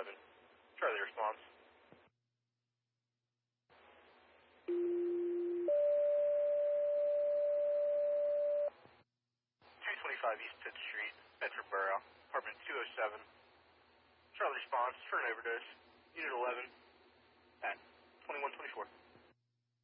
11. Charlie responds. 225 East 5th Street, Metroboro, apartment 207. Charlie responds for an overdose. Unit 11 at 2124.